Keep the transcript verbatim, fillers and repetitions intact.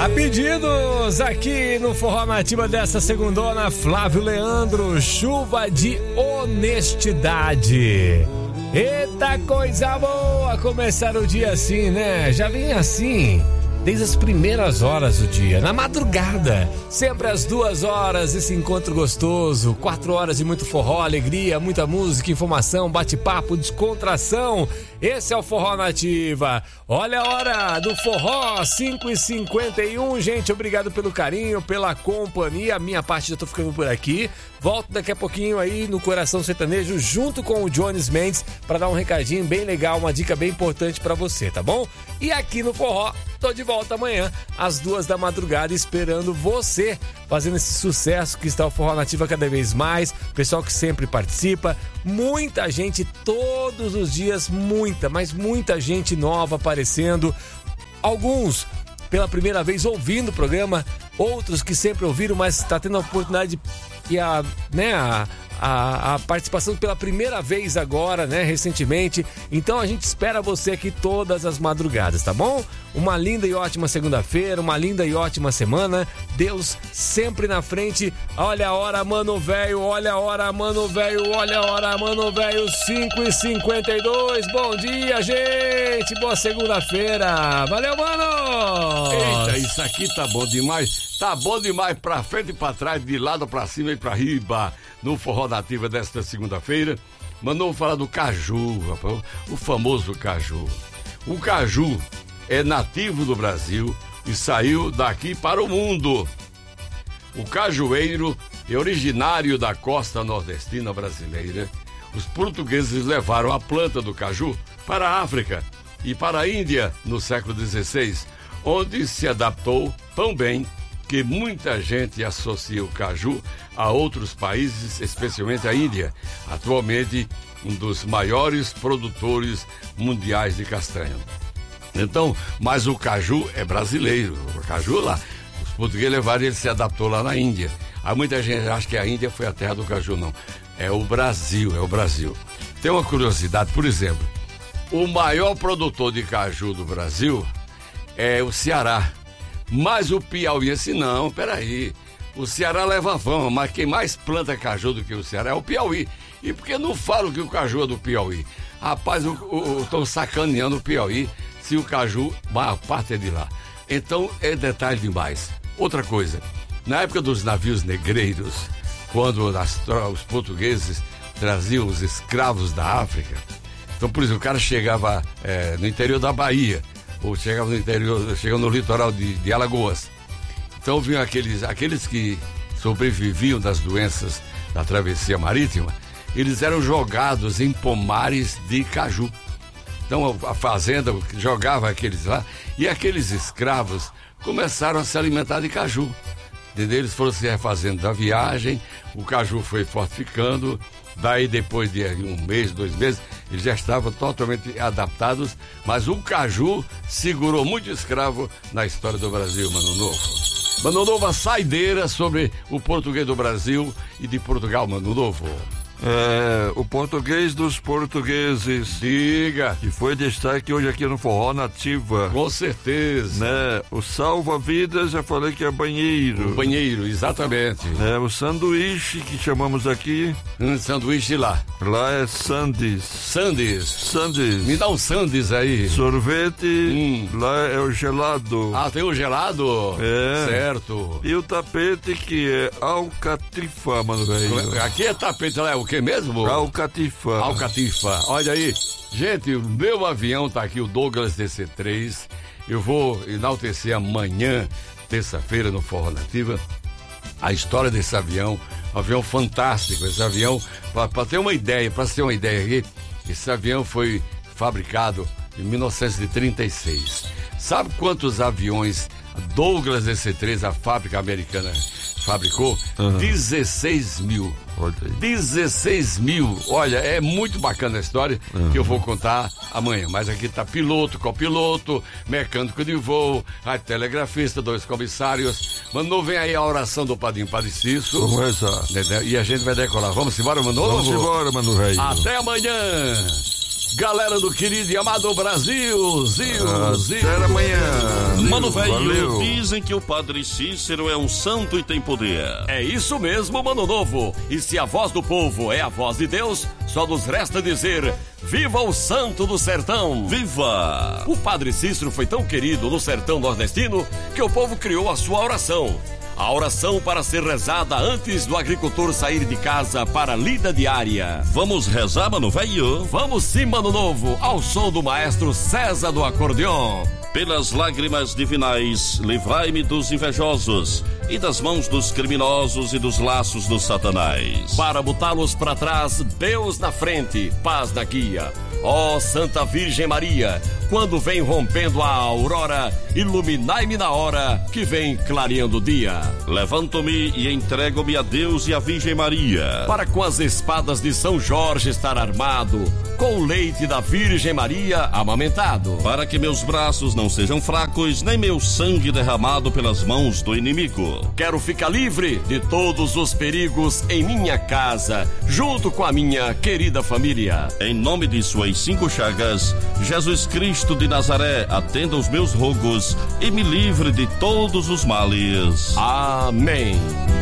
A pedidos aqui no Forró Nativa dessa segundona, Flávio Leandro, Chuva de Honestidade. Eita coisa boa começar o dia assim, né? Já vem assim, desde as primeiras horas do dia, na madrugada, sempre às duas horas, esse encontro gostoso, quatro horas de muito forró, alegria, muita música, informação, bate-papo, descontração. Esse é o Forró Nativa. Olha a hora do forró, cinco e cinquenta e um, gente, obrigado pelo carinho, pela companhia, a minha parte já tô ficando por aqui. Volto daqui a pouquinho aí no Coração Sertanejo, junto com o Jones Mendes, para dar um recadinho bem legal, uma dica bem importante para você, tá bom? E aqui no Forró, tô de volta amanhã, às duas da madrugada, esperando você, fazendo esse sucesso que está o Forró Nativa cada vez mais, pessoal que sempre participa, muita gente todos os dias, muita, mas muita gente nova aparecendo, alguns pela primeira vez ouvindo o programa, outros que sempre ouviram, mas está tendo a oportunidade e a, né, a, a, a participação pela primeira vez agora, né, recentemente. Então a gente espera você aqui todas as madrugadas, tá bom? Uma linda e ótima segunda-feira, uma linda e ótima semana. Deus sempre na frente. Olha a hora, mano velho, olha a hora, mano velho, olha a hora, mano velho, cinco e cinquenta e dois. Bom dia, gente. Boa segunda-feira. Valeu, mano. Eita, isso aqui tá bom demais. Tá bom demais pra frente e pra trás, de lado pra cima e pra riba, no Forró Nativa desta segunda-feira. Mandou falar do caju, rapaz, o famoso caju. O caju é nativo do Brasil e saiu daqui para o mundo. O cajueiro é originário da costa nordestina brasileira. Os portugueses levaram a planta do caju para a África e para a Índia no século dezesseis, onde se adaptou tão bem que muita gente associa o caju a outros países, especialmente a Índia, atualmente um dos maiores produtores mundiais de castanha. Então, mas o caju é brasileiro, o caju lá, os portugueses levaram, ele se adaptou lá na Índia. Há muita gente acha que a Índia foi a terra do caju, não. É o Brasil, é o Brasil. Tem uma curiosidade, por exemplo, o maior produtor de caju do Brasil é o Ceará. Mas o Piauí, assim, não, peraí, o Ceará leva fama, mas quem mais planta caju do que o Ceará é o Piauí. E por que não falam que o caju é do Piauí? Rapaz, estão sacaneando o Piauí, se o caju, a parte é de lá. Então, é detalhe demais. Outra coisa, na época dos navios negreiros, quando as, os portugueses traziam os escravos da África, então, por exemplo, o cara chegava é, no interior da Bahia, ou chegava no interior, chegava no litoral de, de Alagoas. Então vinham aqueles, aqueles que sobreviviam das doenças da travessia marítima, eles eram jogados em pomares de caju. Então a, a fazenda jogava aqueles lá e aqueles escravos começaram a se alimentar de caju. Entendeu? Eles foram se refazendo da viagem, o caju foi fortificando. Daí depois de um mês, dois meses, eles já estavam totalmente adaptados, mas o caju segurou muito escravo na história do Brasil, Mano Novo. Mano Novo, a saideira sobre o português do Brasil e de Portugal, Mano Novo. É, o português dos portugueses. Diga. Que foi destaque hoje aqui no Forró Nativa. Com certeza. Né? O salva-vidas, já falei que é banheiro. O banheiro, exatamente. É, o sanduíche, que chamamos aqui. Um sanduíche lá. Lá é sandes. Sandes. Sandes. Me dá um sandes aí. Sorvete. Hum. Lá é o gelado. Ah, tem o gelado? É. Certo. E o tapete, que é alcatifa, mano, velho. Aqui é tapete, lá é o que mesmo? Alcatifa. Alcatifa. Olha aí. Gente, o meu avião tá aqui, o Douglas D C três. Eu vou enaltecer amanhã, terça-feira, no Forró Nativa, a história desse avião. Um avião fantástico. Esse avião, para ter uma ideia, para ter uma ideia aqui, esse avião foi fabricado em mil novecentos e trinta e seis. Sabe quantos aviões Douglas D C três, a fábrica americana, fabricou? Uhum. dezesseis mil. dezesseis mil. Olha, é muito bacana a história, uhum, que eu vou contar amanhã. Mas aqui tá piloto, copiloto, mecânico de voo, telegrafista, dois comissários. Mano, vem aí a oração do Padrinho Padre Cício. Vamos rezar. E a gente vai decolar. Vamos embora, Mano? Vamos embora, Mano Velho. Até amanhã. Galera do querido e amado Brasil, Zil, Ah, Zil. Até amanhã. Mano velho, Valeu. dizem que o Padre Cícero é um santo e tem poder. É isso mesmo, Mano Novo. E se a voz do povo é a voz de Deus, só nos resta dizer: viva o santo do sertão! Viva! O Padre Cícero foi tão querido no sertão nordestino que o povo criou a sua oração. A oração para ser rezada antes do agricultor sair de casa para a lida diária. Vamos rezar, mano velho? Vamos sim, Mano Novo, ao som do maestro César do acordeon. Pelas lágrimas divinais, livrai-me dos invejosos e das mãos dos criminosos e dos laços do Satanás. Para botá-los para trás, Deus na frente, paz na guia. Ó Santa Virgem Maria, quando vem rompendo a aurora, iluminai-me na hora que vem clareando o dia. Levanto-me e entrego-me a Deus e à Virgem Maria. Para com as espadas de São Jorge estar armado, com o leite da Virgem Maria amamentado. Para que meus braços não sejam fracos, nem meu sangue derramado pelas mãos do inimigo. Quero ficar livre de todos os perigos em minha casa, junto com a minha querida família. Em nome de suas cinco chagas, Jesus Cristo de Nazaré, atenda os meus rogos e me livre de todos os males. Amém.